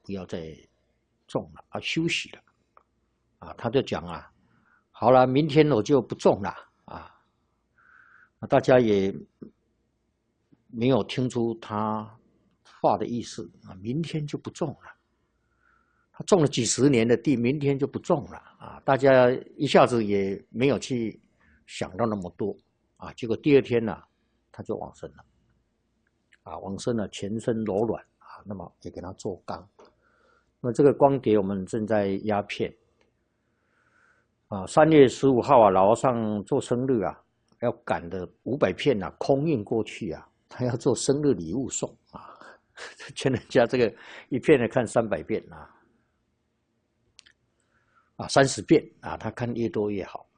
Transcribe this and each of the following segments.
不要再种了啊，休息了啊。他就讲啊，好了，明天我就不种了啊。大家也没有听出他话的意思啊，明天就不种了。他种了几十年的地，明天就不种了啊！大家一下子也没有去想到那么多啊。结果第二天呢，他就往生了啊，往生了，全身柔软啊，那么也给他做缸。那么这个光碟我们正在压片啊，3月15号啊，老和尚做生日啊，要赶的500片啊，空运过去啊，他要做生日礼物送啊，劝人家这个一片呢看300遍啊。30遍啊，他看越多越好。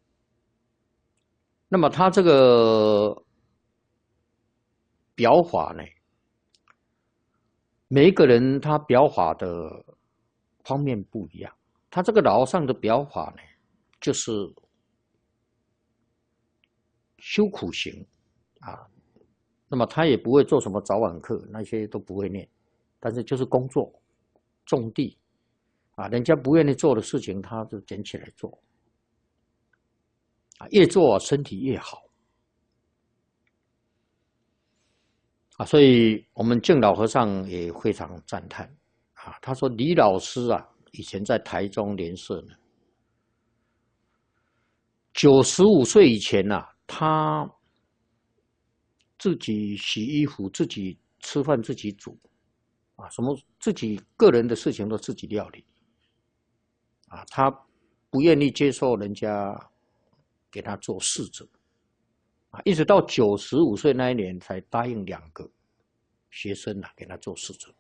那么他这个表法呢，每一个人他表法的方面不一样。他这个老和尚的表法呢，就是修苦行啊。那么他也不会做什么早晚课，那些都不会念，但是就是工作、种地啊，人家不愿意做的事情，他就捡起来做。越做身体越好啊，所以我们净老和尚也非常赞叹啊。他说李老师啊，以前在台中联社呢，95岁以前啊，他自己洗衣服、自己吃饭、自己煮啊，什么自己个人的事情都自己料理啊，他不愿意接受人家给他做侍者啊，一直到95岁那一年才答应2个学生啊给他做侍者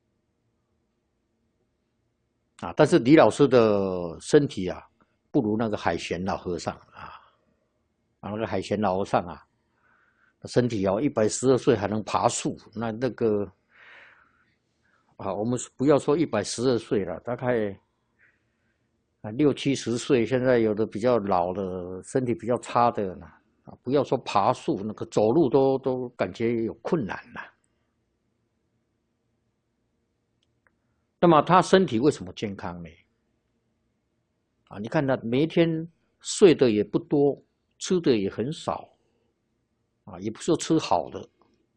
啊。但是李老师的身体啊，不如那个海贤老和尚啊，那个海贤老和尚啊，身体哦112岁还能爬树，那个啊，我们不要说112岁了，大概60、70岁，现在有的比较老的，身体比较差的呢，啊，不要说爬树，那个走路都感觉有困难了。那么他身体为什么健康呢？啊，你看他每一天睡的也不多，吃的也很少，啊，也不是吃好的，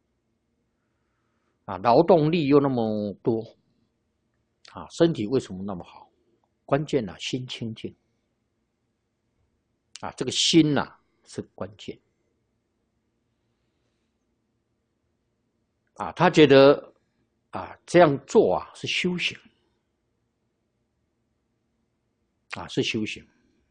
啊，劳动力又那么多，啊，身体为什么那么好？关键啊，心清净，啊，这个心呐是关键，啊，他觉得啊这样做啊是修行，啊是修行，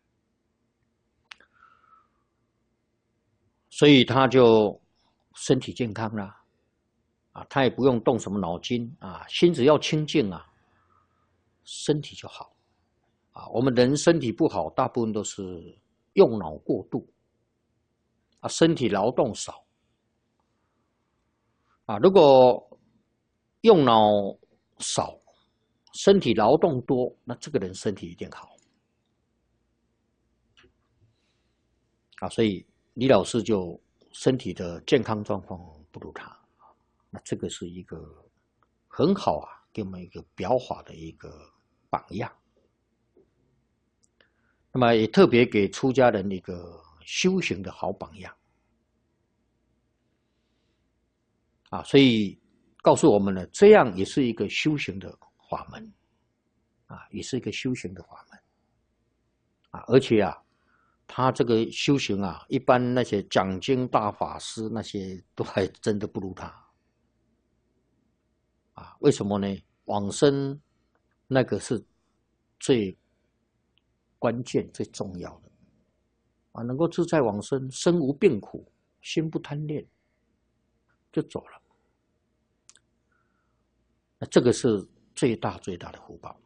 所以他就身体健康了，啊，他也不用动什么脑筋啊，心只要清净啊，身体就好。啊，我们人身体不好，大部分都是用脑过度，啊，身体劳动少，啊，如果用脑少，身体劳动多，那这个人身体一定好，啊，所以李老师就身体的健康状况不如他，那这个是一个很好啊，给我们一个表法的一个榜样。那么也特别给出家人一个修行的好榜样啊，所以告诉我们呢，这样也是一个修行的法门啊，也是一个修行的法门啊，而且啊，他这个修行啊，一般那些讲经大法师那些都还真的不如他啊，为什么呢？往生那个是最关键、最重要的啊，能够自在往生，身无病苦，心不贪恋，就走了。那这个是最大最大的福报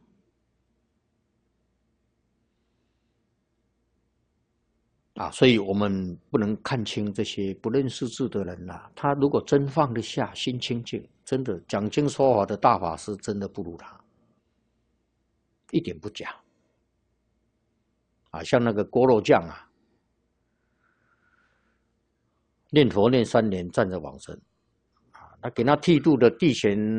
啊！所以我们不能看清这些不认识字的人呐，他如果真放得下，心清净，真的讲经说法的大法师，真的不如他，一点不假啊！像那个锅肉酱啊，念佛念3年，站着往生啊，他给他剃度的地贤